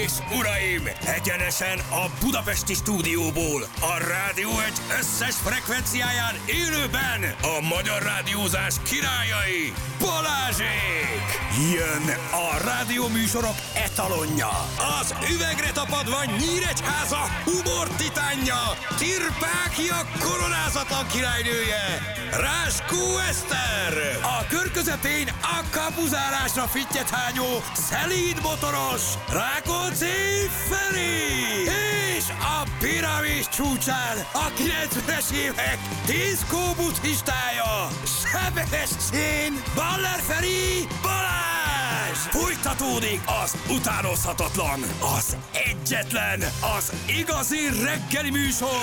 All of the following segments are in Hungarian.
és uraim, egyenesen a budapesti stúdióból, a Rádió Egy összes frekvenciáján élőben a magyar rádiózás királyai, Balázsék! Jön a rádióműsorok etalonja, az üvegre tapadva Nyíregyháza humor titánja, Tirpákia koronázatlan királynője, Ráskó Eszter! A kör közepén a kapuzárásra fittyet hányó, szelíd motoros, Rákóczi Feri! És a piramis csúcsán a 90-es évek diszkó buddhistája, Sebestyén Baller Feri Balázs! Folytatódik az utánozhatatlan, az egyetlen, az igazi reggeli műsor,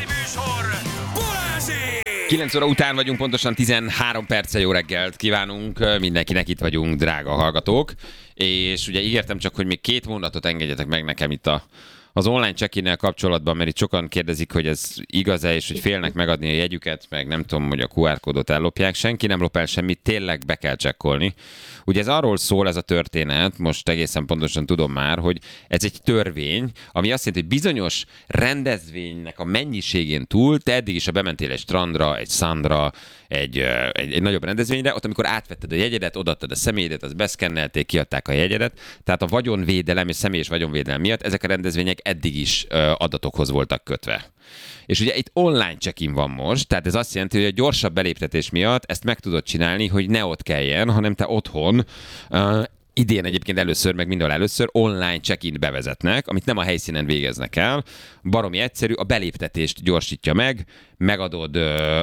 Balázsék! 9 óra után vagyunk, pontosan 13 perccel jó reggelt kívánunk mindenkinek, itt vagyunk, drága hallgatók. És ugye ígértem csak, hogy még 2 mondatot engedjetek meg nekem itt az online check-innel kapcsolatban, mert itt sokan kérdezik, hogy ez igaz-e, és hogy félnek megadni a jegyüket, meg nem tudom, hogy a QR kódot ellopják. Senki nem lop el semmit, tényleg be kell csekkolni. Ugye ez arról szól ez a történet, most egészen pontosan tudom már, hogy ez egy törvény, ami azt jelenti, hogy bizonyos rendezvénynek a mennyiségén túl, te eddig is, ha bementél egy strandra, egy szandra, egy nagyobb rendezvényre, ott amikor átvetted a jegyedet, odaadtad a személyedet, azt beszkennelték, kiadták a jegyedet, tehát a vagyonvédelem és személyes vagyonvédelem miatt ezek a rendezvények eddig is adatokhoz voltak kötve. És ugye itt online check-in van most, tehát ez azt jelenti, hogy a gyorsabb beléptetés miatt ezt meg tudod csinálni, hogy ne ott kelljen, hanem te otthon, idén egyébként először, meg mindenhol először online check-in bevezetnek, amit nem a helyszínen végeznek el. Baromi egyszerű, a beléptetést gyorsítja meg, megadod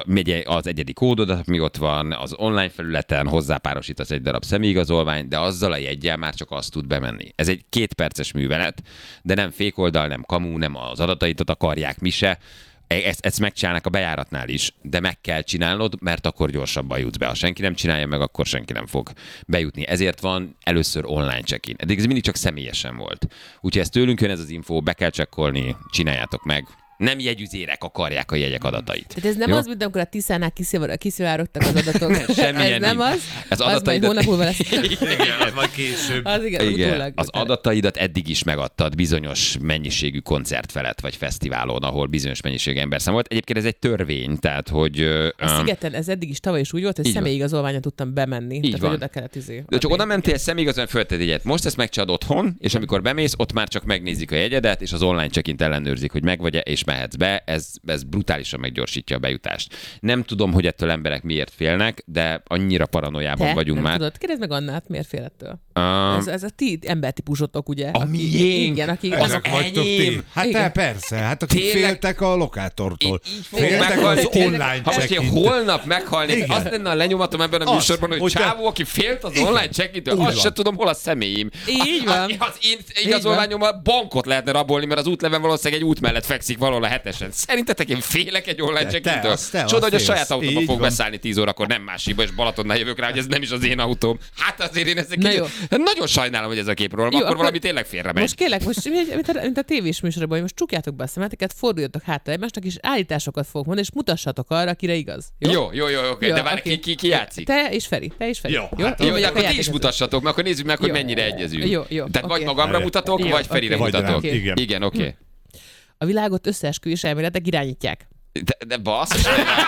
az egyedi kódodat, ami ott van az online felületen, hozzápárosítasz egy darab személyigazolványt, de azzal a jeggyel már csak azt tud bemenni. Ez egy 2 perces művelet, de nem fékoldal, nem kamu, nem az adataidat akarják, mi se. Ezt megcsinálnak a bejáratnál is, de meg kell csinálnod, mert akkor gyorsabban jutsz be. Ha senki nem csinálja meg, akkor senki nem fog bejutni. Ezért van először online check-in. Eddig ez mindig csak személyesen volt. Úgyhogy ez tőlünk jön ez az info, be kell csekkolni, csináljátok meg. Nem jegyüzérek akarják a jegyek adatait. Tehát ez nem jó? Az, mint amikor a Tiszánál kiszivárogtak az adatok. Semmilyen ez nem az. Az majd hónap múlva lesz. Igen, majd később. Az igen. Az adataidat eddig is megadtad bizonyos mennyiségű koncert felett, vagy fesztiválon, ahol bizonyos mennyiségű ember számolt. Egyébként ez egy törvény, tehát hogy... A Szigeten ez eddig is tavaly is úgy volt, hogy személyigazolványon tudtam bemenni. Így tehát, van. hogy oda kellett de csak oda mentél személyigazolvány, föltetted jegyet. Most ezt megcsinálod otthon, és amikor bemész, ott már csak megnézik a jegyedet, és az online check-int ellenőrzik, hogy megvagy-e, és mehetsz be. Ez brutálisan meggyorsítja a bejutást. Nem tudom, hogy ettől emberek miért félnek, de annyira paranoiában vagyunk nem már. Tudod, kérdezd meg Annát, miért fél ettől? Ez a ti embertípusotok, ugye? A miénk? Igen, akik... Azok vagytok ti. Hát persze, hát akik féltek a lokátortól. Féltek az online ha most én holnap meghalnék, az lenne a lenyomatom ebben a műsorban, hogy csávó, aki félt az online check-intől, azt se tudom, hol a személyim. Így van. Az én igazolványommal bankot lehetne rabolni, mert az útleven valószínűleg egy út mellett fekszik valahol a 7-esen. Szerintetek én félek egy online check-intől? Csoda, hogy a saját autóba fog beszállni 10 órakor, nem másiba, és Balatonnál jövök rá, hogy ez nem is az én autóm. Hát azért én nagyon sajnálom, hogy ez a kép rólam, akkor valami tényleg félre megy. Most kérlek, mint a tévés műsorban, hogy most csukjátok be a szemeteket, forduljatok hátra egymásnak, és állításokat fogok mondani, és mutassatok arra, akire igaz. Jó, oké. De várj, ki játszik? Te és Feri. Jó, de akkor ti is mutassatok, mert akkor nézzük meg, hogy mennyire egyezünk. Jó. Tehát vagy magamra mutatok, vagy Ferire mutatok. Igen, oké. A világot összeesküvés elméletek irányítják. De bassz.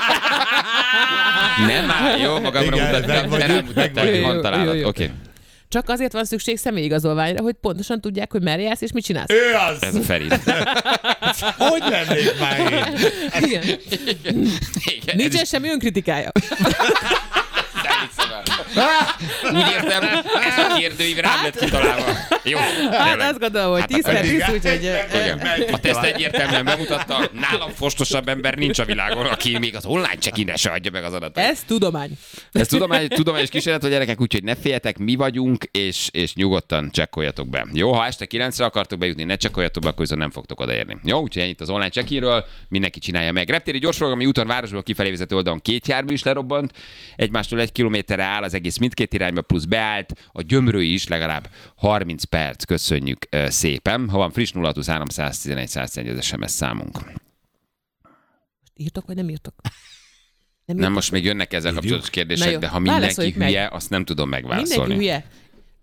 Nem már, jó, magamra mutattam, de nem mutattam, hogy van találat. Oké. Csak azért van szükség személyigazolványra, hogy pontosan tudják, hogy merre jársz és mit csinálsz. Ő az! Ez a Feri. Hogy lennék már én? Igen. Nincsen semmi önkritikája. Úgy értem, ez a kérdőív rám lett kitalálva. Jó. Hát azt gondolom, hogy 10 per 10, úgyhogy... A teszt egyértelműen bemutatta, nálam fostosabb ember nincs a világon, aki még az online check-inre se adja meg az adatot. Ez tudomány. Ez tudományos kísérlet, hogy gyerekek, úgyhogy ne féljetek, mi vagyunk, és nyugodtan csekkoljatok be. Jó, ha este 9-re akartok bejutni, ne csekkoljatok be, akkor viszont nem fogtok odaérni. Jó, úgyhogy ennyit az online check-inről, mindenki csinálja meg. Reptéri gyorsforgalmi úton városból kifelé vezető oldalon 2 jármű is lerobbant, egymástól 1 kilométerre áll az egész mindkét irányba, plusz beállt, a Gyömrői is legalább 30 perc, köszönjük szépen. Ha van friss 0623 111 111 az SMS számunk. Írtok vagy nem írtok? Nem, most még jönnek ezzel kapcsolatos kérdések, de ha mindenki hülye, azt nem tudom megválaszolni. Mindenki hülye.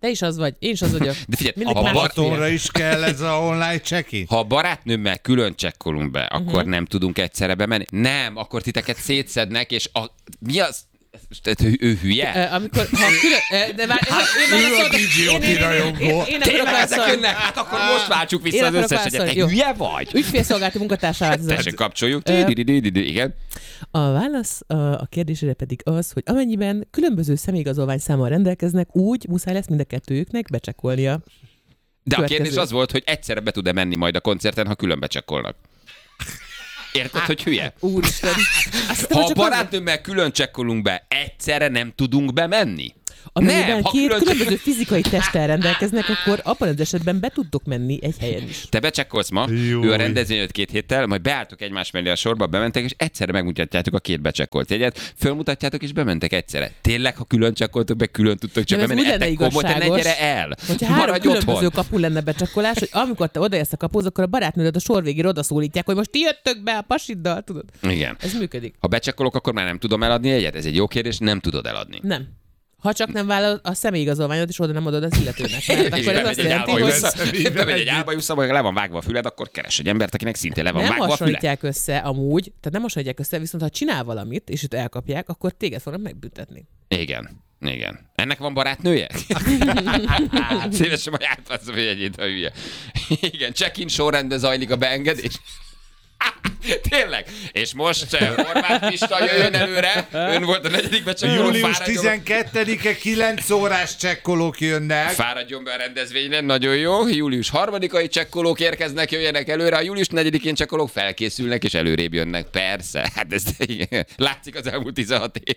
Te is az vagy, én is az vagyok. De figyelj, Mindenki a más Balatonra hülye. is kell ez a online check-in? Ha a barátnőmmel külön csekkolunk be, akkor nem tudunk egyszerre bemenni? Nem, akkor titeket szétszednek, és mi az? Tehát ő hülye? Amikor, ha külön... De már, Ő a DJ Oti rajongó. Tényleg ezek jönnek? Hát akkor most váltsuk vissza az összeset. Te hülye vagy? Ügyfélszolgálati munkatársával. Tessék, kapcsoljuk. Igen. A válasz a kérdésére pedig az, hogy amennyiben különböző személyigazolvány számmal rendelkeznek, úgy muszáj lesz mind a kettőjüknek becsekkolnia. De a kérdés az volt, hogy egyszerre be tud-e menni majd a koncerten, ha külön becsekkolnak. Érted, hogy hülye? Úristen. Ha a barátnőmmel külön csekkolunk be, egyszerre nem tudunk bemenni? Amennyiben ha két külön különböző fizikai testtel rendelkeznek, akkor abban az esetben be tudtok menni egy helyen is. Te becsekkolsz ma, Jó. ő a rendezvény előtt 2 héttel, majd beálltok egymás mellé a sorba, bementek, és egyszerre megmutatjátok a két becsekkolt jegyet, fölmutatjátok, és bementek egyszerre. Tényleg, ha külön csekkoltok be, külön tudtok csak Nem, ez bemenni. úgy lenne Ettek komoly, te ne igazságos, gyere el. hogyha 3 Maradj különböző otthon. kapu lenne becsekkolás, hogy amikor te odaérsz a kapuhoz, akkor a barátnődet a sor végére odaszólítják, hogy most ti jöttök be a pasiddal, tudod? Igen. Ez működik. Ha becsekkolok, akkor már nem tudom eladni jegyet? Ez egy jó kérdés, nem tudod eladni. Nem. Ha csak nem vállal a személyigazolványot, és oda nem adod az illetőnek. Mert akkor ez azt jelenti, hogy bemegy egy álbajussza, vagy le van vágva a füled, akkor keres egy embert, akinek szintén le van nem vágva a füle. hasonlítják össze amúgy, tehát nem hasonlítják össze, viszont ha csinál valamit, és itt elkapják, akkor téged fognak megbüntetni. Igen. Ennek van barátnője? Szívesen majd átpasszom jegyét, ha hülye. Igen, check-in sorrendben zajlik a beengedés. Tényleg. És most Horváth Pista jöjjön előre. Ön volt a 4. becsekkoló. Július 12-e 9 órás csekkolók jönnek. Fáradjon be a rendezvényre, nagyon jó. Július 3-ai csekkolók érkeznek, jöjjenek előre. A július 4-én csekkolók felkészülnek és előrébb jönnek. Persze. Hát ez igen. Látszik az elmúlt 16 év.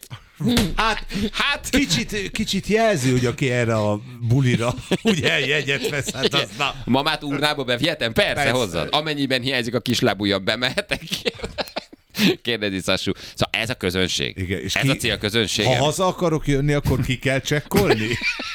Hát kicsit jelzi, hogy aki erre a bulira ugye jegyet vesz, hát az na. Mamát urnába bevihetem? Persze, hozzad. Amennyiben hiányzik a kislábúja, bemehetek. Kérdezi Sassú. Szóval ez a közönség. Igen, és ez a cél közönség. Ha haza akarok jönni, akkor ki kell csekkolni?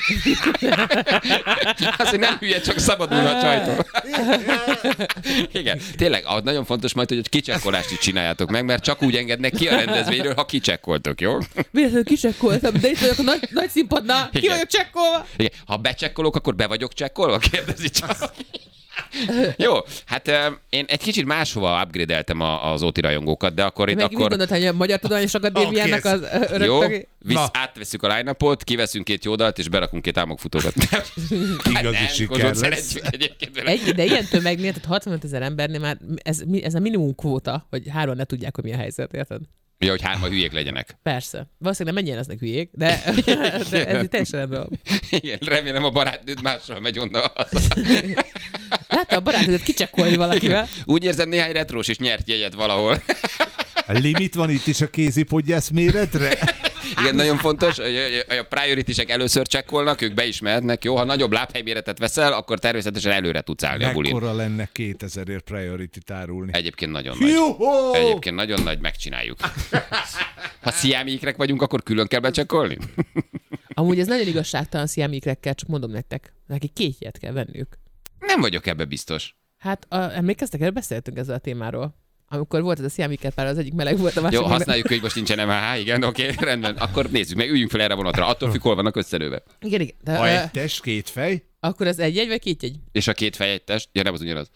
Az, hogy nem hülye, csak szabadulna a csajtól. Igen, tényleg, nagyon fontos majd, hogy a kicsekkolást is csináljátok meg, mert csak úgy engednek ki a rendezvényről, ha kicsekkoltok, jó? Véletlenül kicsekkoltam, de itt vagyok a nagy színpadnál, ki Igen. vagyok csekkolva. Igen. Ha becsekkolok, akkor be vagyok csekkolva? Kérdezi csak. Jó, hát én egy kicsit máshova upgrade-eltem az Óti rajongókat, de akkor itt Meg mit akkor... gondolt, hogy a Magyar Tudományos Akadémiának az Jó, öröktögi? átveszünk a line-upot, kiveszünk 2 jó dalt, és berakunk 2 álmokfutókat. Igazi siker lesz. De ilyen tömegnél, tehát 65 000 embernél már ez a minimum kvóta, hogy 3 ne tudják, hogy mi a helyzet, érted? Ja, hogy 3 hülyék legyenek. Persze. Valószínűleg nem mennyien lesznek hülyék, de ez itt teljesen rendben van. Igen, remélem a barátnőd mással megy onnan. Látta a barátnődet kicsekkolni valakivel? Úgy érzem, néhány retrós is nyert jegyet valahol. A limit van itt is a kézipodgyász méretre? Igen, nagyon fontos, hogy a priority-sek először csekkolnak, ők be is mehetnek, jó? Ha nagyobb lábhelyméretet veszel, akkor természetesen előre tudsz állni a bulin. Mekkora lenne 2000-ért priority-t árulni? Egyébként nagyon nagy. Juhó! Egyébként nagyon nagy, megcsináljuk. Ha sziámiikrek vagyunk, akkor külön kell becsekkolni? Amúgy ez nagyon igazságtalan sziámikrekkel, csak mondom nektek. Neki 2 ilyet kell venniük. Nem vagyok ebbe biztos. Hát emlékeztek, erről beszéltünk ezzel a témáról. Amikor volt ez a sziámiker pár, az egyik meleg volt, a másik Jó, használjuk, hogy most nincsen MHH, igen, oké, rendben. Akkor nézzük meg, üljünk fel erre a vonatra. Attól függ, hol vannak összenőve. Igen. De, Ha egy test, 2 fej? akkor az 1 jegy vagy 2 jegy? És a 2 fej egy test? Ja, nem az ugyanaz.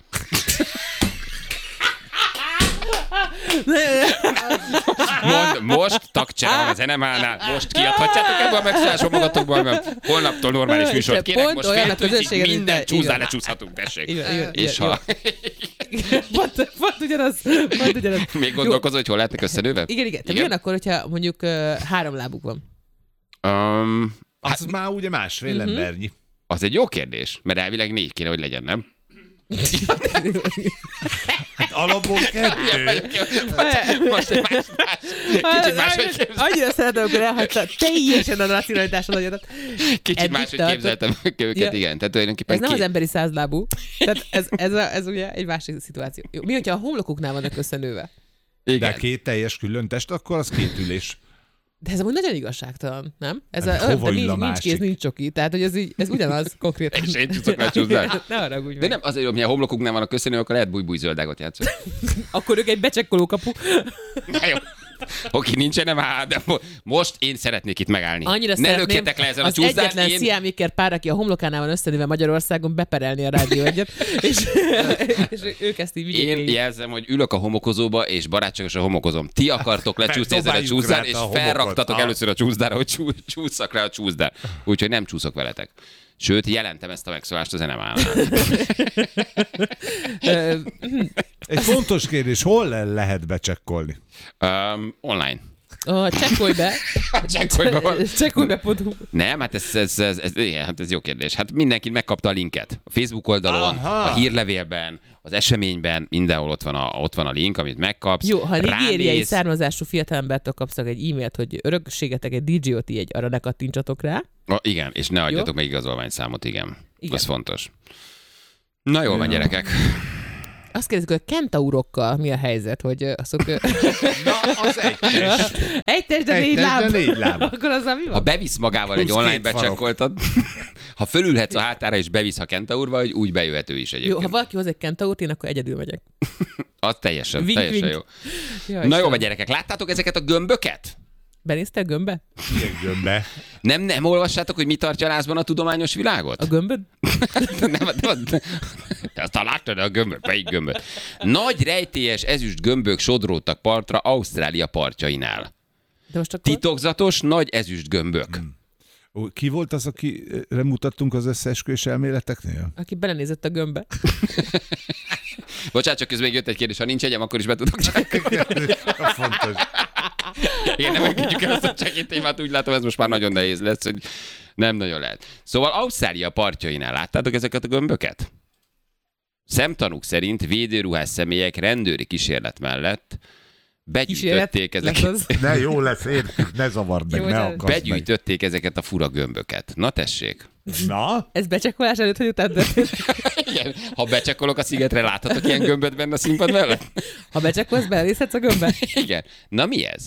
Most tagcsere van az NMH-nál, most kiadhatjátok ebből a megszálláson magatokból, mert holnaptól normális műsort kérek, Pont most olyan a fél tűzig közönségen, minden de csúszál, igen. lecsúszhatunk, tessék. Igen, És ha Pont ugyanaz. még gondolkozol, hogy hol lehetnek összenőve? Igen. Te mi jön akkor, hogyha mondjuk 3 lábuk van? Az már ugye másfél embernyi. Az egy jó kérdés, mert elvileg 4 kéne, hogy legyen, nem? Hát alapból 2. Most egy kicsit máshogy képzeltem. Annyira szeretem, amikor elhagyta teljesen a racionalitásod. Kicsit Eddig máshogy tartott. képzeltem őket, Ja. igen. Tehát tulajdonképpen Ez nem az két. emberi 100 lábú. Tehát ez ugye egy másik szituáció. Jó, mi, hogyha a homlokuknál vannak összenőve? De Igen. 2 teljes külön test, akkor az 2 ülés. De ez amúgy nagyon igazságtalan, nem? Ez Hát olyan, hova de ül a nincs másik? kéz, nincs csoki. Tehát, hogy ez ugyanaz konkrétan. És én csúszok le csúszás. Ne haragudj De meg. nem, azért, hogy a homlokuknál vannak köszönő, akkor lehet bújbúj zöldágot játszani. Akkor ők egy becsekkoló kapu. Na jó. Oké, nincsen, nem áll, de most én szeretnék itt megállni. Annyira ne szeretném lökjetek le ezen a az csúszdán. egyetlen Siaméker pár, aki a homlokánál van összenőve Magyarországon, beperelni a Rádió Egyet, és ők ezt így vigyék Én végig. jelzem, hogy ülök a homokozóba, és barátságosan homokozom. Ti akartok lecsúszni ezen a Dobáljuk csúszdán, rá és a homokot. felraktatok először a csúszdára, hogy csúszszak rá a csúszdán. Úgyhogy nem csúszok veletek. Sőt, jelentem ezt a megszólást a zenemálnál. Egy fontos kérdés, hol lehet becsekkolni? Online. Csekkolj be. Csekkolj be. Csekkolj be.hu. Nem, hát ez jó kérdés. Hát mindenki megkapta a linket. A Facebook oldalon, Aha. a hírlevélben, az eseményben, mindenhol ott van a link, amit megkapsz. Jó, ha nigériai Rámész. származású fiatalembertől kapsz egy e-mailt, hogy örökségetek egy DJ-ot, így arra ne kattintsatok rá. Igen, és ne adjatok meg igazolványszámot, igen. Igen. Az fontos. Na jól van, gyerekek. Azt kérdezik, hogy a kentaurokkal mi a helyzet, hogy azok... Na, az egy test. Egy test, de négy Egy test, láb. de négy láb. Akkor azzal mi Ha van? bevisz magával egy Plusz online két farok. becsekkoltad, ha fölülhetsz a hátára és bevisz a kentaurba, hogy úgy bejöhet ő is Jó, egyébként. ha valaki hoz egy kentaurt, én akkor egyedül megyek. Az teljesen Wink, jó. wink. Jaj, Na jó Istenem. van, gyerekek, láttátok ezeket a gömböket? Benéztél gömbbe? Ilyen gömbbe. Nem olvassátok, hogy mi tartja lázban a tudományos világot? A gömböd? nem. Aztán láttad a gömböt, melyik gömböt? Nagy rejtélyes ezüst gömbök sodródtak partra Ausztrália partjainál. De most akkor... Titokzatos nagy ezüst gömbök. Ó, ki volt az, akire mutattunk az összeesküvés elméleteknél? Aki belenézett a gömbbe. Bocsánat, csak közben még jött egy kérdés, ha nincs egyem, akkor is be tudok csekkolni. Fontos. Igen, nem engedjük el azt a csekki témát, úgy látom, ez most már nagyon nehéz lesz, hogy nem nagyon lehet. Szóval Ausztrália partjainál láttátok ezeket a gömböket? Szemtanúk szerint védőruhás személyek rendőri kísérlet mellett begyűjtötték ezeket. lesz az. Ne, jó lesz, értjük, ne zavard meg, Jó, ne de- akasd meg. Begyűjtötték ezeket a fura gömböket. Na tessék. Na, Ez becsekkolás előtt, hogy utána történt? Igen. Ha becsekkolok a szigetre, láthatok ilyen gömböt benne a színpad mellett? Ha becsekkolsz, belenézhetsz a gömbbe? Igen. Na mi ez?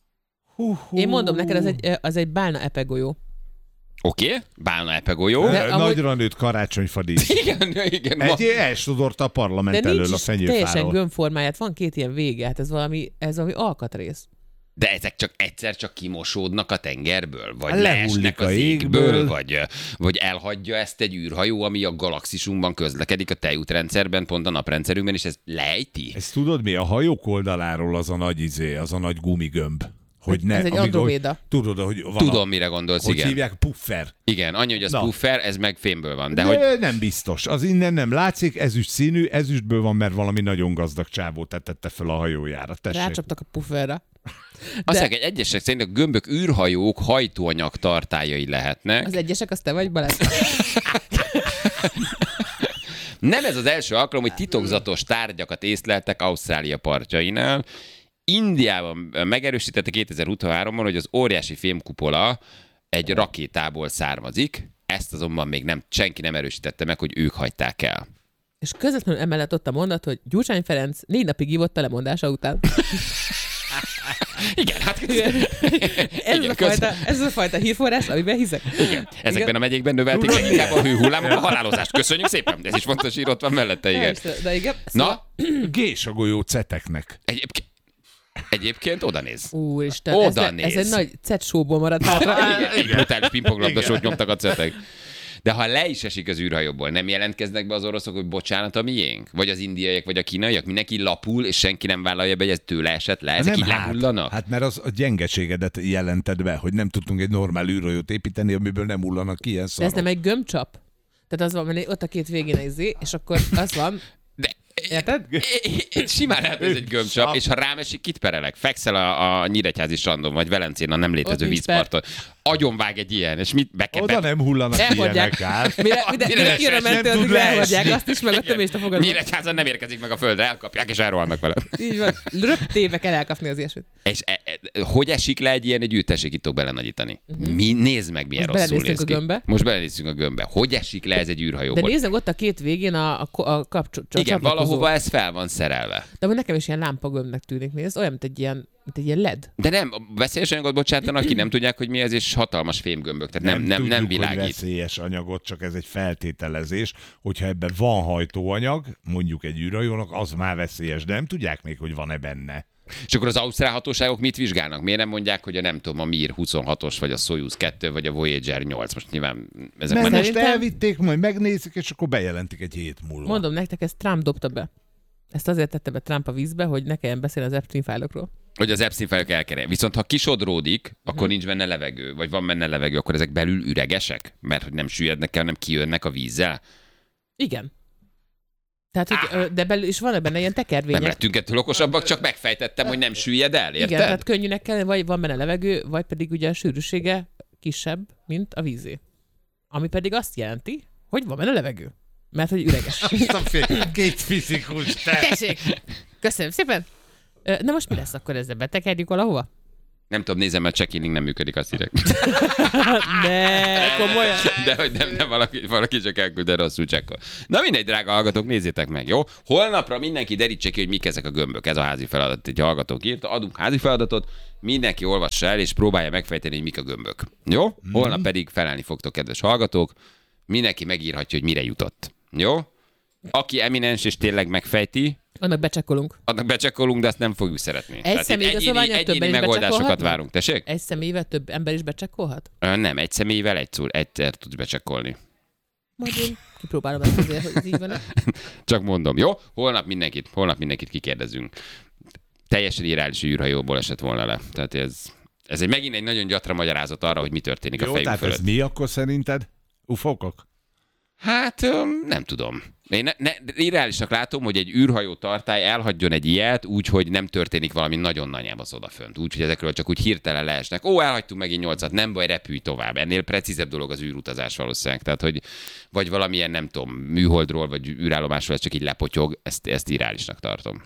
Én mondom neked, az egy bálna epegolyó. Oké, bálna epegolyó. De amúgy- nagyra nőtt karácsonyfadísz. Igen. Egy elsodorta a parlament De nincs elől a is teljesen fenyőfáról. gömbformáját, van két ilyen vége, hát ez valami alkatrész. De ezek csak egyszer csak kimosódnak a tengerből? Vagy Lehullik leesnek a az égből? égből. Vagy elhagyja ezt egy űrhajó, ami a galaxisunkban közlekedik, a tejútrendszerben, pont a naprendszerünkben, és ez lejti? Ezt tudod mi? A hajók oldaláról az a nagy az a nagy gumigömb. Hogy ne, Ez egy amikor- Androméda. Tudod, hogy van Tudom, mire gondolsz, hogy igen. hívják? Puffer. Igen, annyi, hogy az Na. puffer, ez meg fémből van. De De hogy nem biztos. Az innen nem látszik, ezüst színű, ezüstből van, mert valami nagyon gazdag csávó tette fel a hajójára. Tessék. Rácsaptak a pufferre. azt mondják, egy egyesek szerint a gömbök űrhajók hajtóanyag tartályai lehetnek. Az egyesek, az te vagy, Balázs? Nem ez az első alkalom, hogy titokzatos tárgyakat észleltek Ausztrália partjainál. Indiában megerősítette 2023-ban, hogy az óriási fémkupola egy rakétából származik. Ezt azonban még senki nem erősítette meg, hogy ők hagyták el. És közvetlenül emellett ott a mondat, hogy Gyurcsány Ferenc 4 napig ivott a lemondása után. Igen, hát Ez az a fajta hírforrás, amiben hiszek. igen. Ezekben a megyékben növelték leginkább a hőhullámok a halálozást. Köszönjük szépen! Ez is fontos, ír ott van mellette, igen. De igen. Szóval- Na, Gés a golyó ceteknek. egyébként oda néz. Úristen, Oda ez néz. egy nagy cet showból maradt hátra. Egy brutális pingponglabdasót nyomtak a cetek. De ha le is esik az űrhajóból, nem jelentkeznek be az oroszok, hogy bocsánat, a miénk? Vagy az indiaiak, vagy a kínaiak? Mindenki lapul, és senki nem vállalja be, hogy ez tőle esett le? Ezek így lehullanak? Hát mert az a gyengeségedet jelented be, hogy nem tudtunk egy normál űrhajót építeni, amiből nem hullanak ki ilyen De ez szarok. nem egy gömbcsap? Tehát az van, mert ott a két végén és akkor az van, De érted? simán lehet, ez egy gömbcsap, és ha rám esik, kit perelek? Fekszel a Nyíregyházi strandon, vagy Velencén a nem létező Ott nincs vízparton. Agyonvág egy ilyen, és mit Oda nem hullanak Elhagyják. ilyenek át. Mire kijön a nem mentő, tud addig elhagyják leesni. azt is, meg a tömést a fogadon. Nyíregyházan nem érkezik meg a földre, elkapják, és elrohannak vele. Így van. Röptéve kell elkapni az ilyesmit. És hogy esik le egy ilyen, egy űrtessék itt belenagyítani? Nézd meg, milyen Most rosszul belenéztünk néz a ki. gömbbe. Most belenézünk a gömbbe. Hogy esik le ez egy De űrhajóból? nézd meg ott a két végén a kapcsolat. Igen, valahova ez fel van szerelve. De amúgy nekem is ilyen lámpagömbnek tűnik, nézd, olyan, mint egy ilyen LED. De nem, veszélyes anyagot bocsátanak ki, nem tudják, hogy mi ez, és hatalmas fémgömbök, tehát nem tudjuk, hogy világít. veszélyes anyagot, csak ez egy feltételezés, hogyha ebben van hajtóanyag, mondjuk egy űrhajónak, az már veszélyes, de nem tudják még, hogy van-e benne. És akkor az ausztrál hatóságok mit vizsgálnak? Miért nem mondják, hogy a nem tudom, a Mir 26-os, vagy a Soyuz 2, vagy a Voyager 8? Most nyilván ezek Mert már most Szerintem- elvitték, majd megnézik, és akkor bejelentik egy hét múlva. Mondom nektek, ezt Trump dobta be. Ezt azért tette be Trump a vízbe, hogy ne kelljen beszélni az Epstein fájlokról. hogy az Epstein fájlok elkerül. Viszont ha kisodródik, akkor nincs benne levegő, vagy van benne levegő, akkor ezek belül üregesek? Mert hogy nem süllyednek el, nem kijönnek a vízzel? Igen. Tehát, hogy, de belül is van benne ilyen Nem tekervények. lettünk ettől okosabbak, csak megfejtettem, hogy nem süllyed el, érted? Igen, tehát könnyűnek kell, vagy van benne levegő, vagy pedig ugye a sűrűsége kisebb, mint a vízé. Ami pedig azt jelenti, hogy van benne levegő. Mert hogy üreges. Két fizikus, te! Tessék! Köszönöm szépen! Na most mi lesz akkor ezzel? Betekerjük valahova? Nem tudom, nézem, mert check-in nem működik, azt írek. Ne, komolyan. De hogy nem valaki csak elküldte rosszul csekkol. Na mindegy, drága hallgatók, nézzétek meg, jó? Holnapra mindenki derítse ki, hogy mik ezek a gömbök. Ez a házi feladat, egy hallgatók írta. Adunk házi feladatot, mindenki olvassa el, és próbálja megfejteni, hogy mik a gömbök. Jó? Holnap pedig felelni fogtok, kedves hallgatók. Mindenki megírhatja, hogy mire jutott. Jó? Aki eminens és tényleg megfejti, Annak becsekkolunk. annak becsekkolunk, de azt nem fogjuk szeretni. Tehát itt személy igazolványat egyéni többen is megoldásokat becsekkolhatnak? várunk. Tessék? Egy személyvel több ember is becsekkolhat? Nem, egy személyvel egyszer tudsz becsekkolni. Majd én kipróbálom ezt azért, hogy ez így van. Csak mondom, jó? Holnap mindenkit kikérdezünk. Teljesen irreális, hogy űrhajóból esett volna le. Tehát ez megint egy nagyon gyatra magyarázat arra, hogy mi történik a Jó, fejünk tehát fölött. ez mi akkor szerinted? Ufókok? Hát nem tudom. Én irreálisnak látom, hogy egy űrhajó tartály elhagyjon egy ilyet úgy, hogy nem történik valami nagyon nagyjából odafönt. Úgy, hogy ezekről csak úgy hirtelen leesnek. Ó, elhagytunk megint 8-at, nem baj, repülj tovább. Ennél precízebb dolog az űrutazás valószínűleg. Tehát, hogy vagy valamilyen, nem tudom, műholdról, vagy űrállomásról, ez csak így lepotyog, ezt irreálisnak tartom.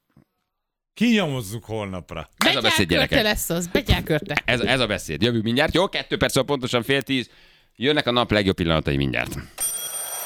Kinyomozzuk holnapra. Ez a beszéd, Betyárkörte gyerekek. lesz az, betyárkörte. Ez a beszéd. Jövünk mindjárt. Jó, 2 perc pontosan 9:10. Jönnek a nap legjobb pillanatai mindjárt.